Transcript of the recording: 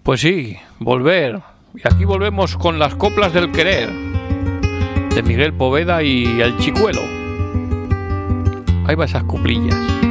Pues sí, volver. Y aquí volvemos con las coplas del querer, de Miguel Poveda y El Chicuelo. Ahí va esas coplillas.